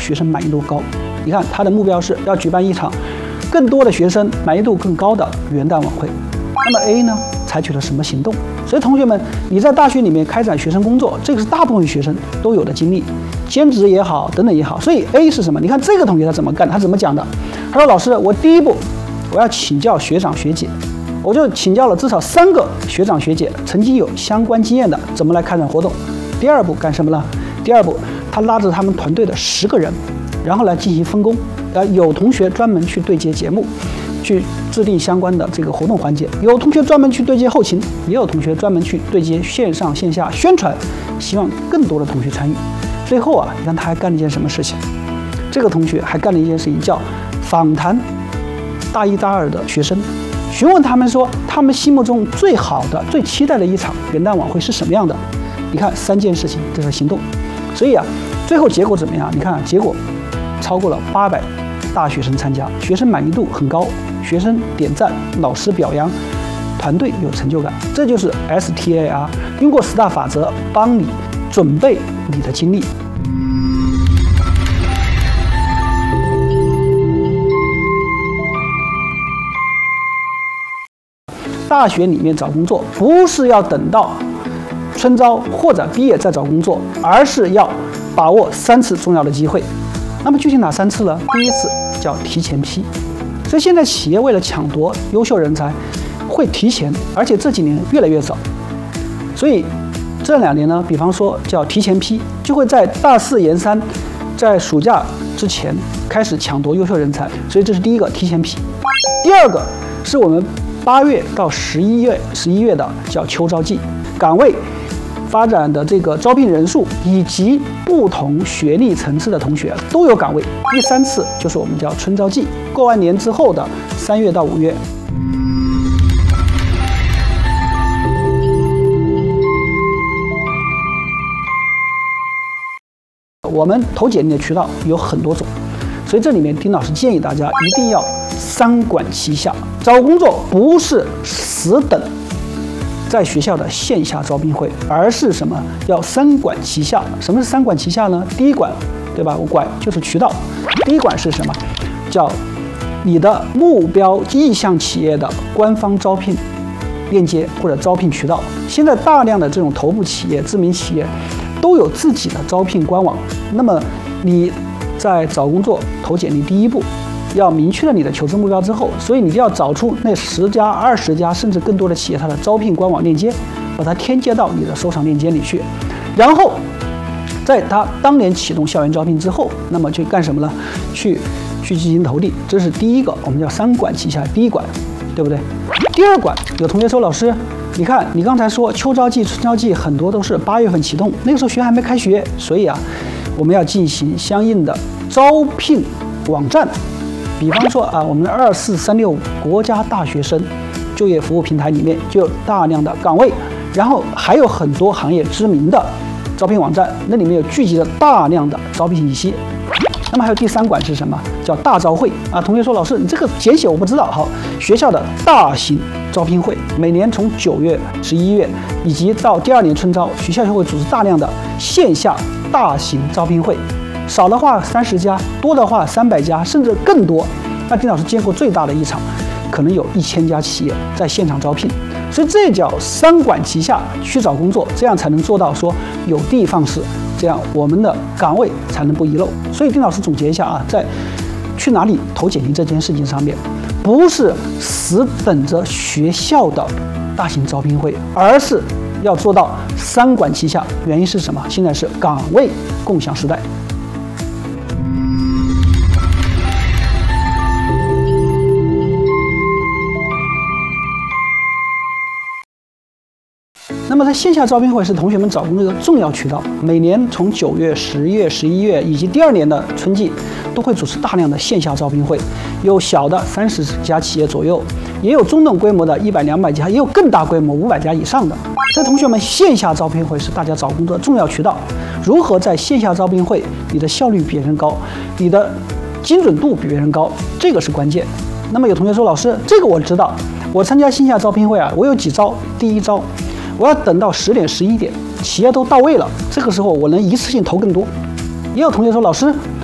学生满意度高。你看他的目标是要举办一场更多的学生满意度更高的元旦晚会。那么 A 呢，采取了什么行动？所以同学们，你在大学里面开展学生工作，这个是大部分学生都有的经历，兼职也好，等等也好。所以 A 是什么？你看这个同学他怎么干？他怎么讲的？他说：“老师，我第一步我要请教学长学姐，我就请教了至少3个学长学姐，曾经有相关经验的，怎么来开展活动。第二步干什么呢？第二步，他拉着他们团队的10个人，然后来进行分工。有同学专门去对接节目，去制定相关的这个活动环节；有同学专门去对接后勤，也有同学专门去对接线上线下宣传，希望更多的同学参与。最后啊，你看他还干了一件什么事情？这个同学还干了一件事情，叫访谈大1、大2的学生，询问他们说，他们心目中最好的、最期待的一场元旦晚会是什么样的？你看3件事情，这是行动。所以啊，最后结果怎么样？你看结果超过了800大学生参加，学生满意度很高，学生点赞，老师表扬，团队有成就感。这就是 STAR 用过10大法则帮你准备你的精力。大学里面找工作不是要等到春招或者毕业再找工作，而是要把握3次重要的机会。那么具体哪3次呢？第一次叫提前批，所以现在企业为了抢夺优秀人才，会提前，而且这几年越来越早。所以这2年呢，比方说叫提前批，就会在大4研3，在暑假之前开始抢夺优秀人才。所以这是第一个提前批。第二个是我们8月到11月的叫秋招季，岗位发展的这个招聘人数以及不同学历层次的同学都有岗位。第3次就是我们叫春招季，过完年之后的3月到5月。我们投简历的渠道有很多种，所以这里面丁老师建议大家一定要3管齐下。找工作不是死等在学校的线下招聘会，而是什么？要3管齐下。什么是3管齐下呢？第一管，对吧？我管就是渠道。第一管是什么？叫你的目标意向企业的官方招聘链接或者招聘渠道。现在大量的这种头部企业、知名企业都有自己的招聘官网。那么你在找工作投简历第一步，要明确了你的求职目标之后，所以你就要找出那10家、20家甚至更多的企业它的招聘官网链接，把它添加到你的收藏链接里去。然后在它当年启动校园招聘之后，那么去干什么呢？去进行投递。这是第一个，我们叫3管齐下。第一管，对不对？第二管，有同学说，老师，你看你刚才说秋招季、春招季很多都是8月份启动，那个时候学还没开学，所以啊，我们要进行相应的招聘网站。比方说啊，我们的24365国家大学生就业服务平台里面就有大量的岗位，然后还有很多行业知名的招聘网站，那里面有聚集了大量的招聘信息。那么还有第3管是什么？叫大招会啊。同学说，老师，你这个简写我不知道。好，学校的大型招聘会，每年从9月、11月以及到第2年春招，学校就会组织大量的线下大型招聘会。少的话30家，多的话300家，甚至更多。那丁老师见过最大的一场，可能有1000家企业在现场招聘。所以这叫3管齐下去找工作，这样才能做到说有的放矢，这样我们的岗位才能不遗漏。所以丁老师总结一下啊，在去哪里投简历这件事情上面，不是死等着学校的大型招聘会，而是要做到3管齐下。原因是什么？现在是岗位共享时代。那么在线下招聘会是同学们找工作的重要渠道，每年从9月、10月、11月以及第2年的春季，都会组织大量的线下招聘会，有小的30家企业左右，也有中等规模的100、200家，也有更大规模500家以上的。所以同学们，线下招聘会是大家找工作的重要渠道。如何在线下招聘会，你的效率比别人高，你的精准度比别人高，这个是关键。那么有同学说，老师，这个我知道，我参加线下招聘会啊，我有几招。第一招，我要等到10点、11点，企业都到位了，这个时候我能一次性投更多。也有同学说，老师，